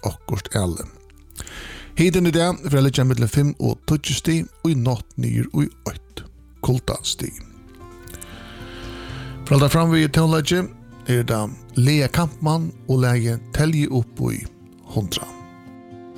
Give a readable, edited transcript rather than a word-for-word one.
akkurat alle. Hiden I dag for å ligge mellom 5 og 20 stig, og I natt nyer og 8 kultastig. For alt fram vi til å det Lea Kampmann og lege Telje opp I 100.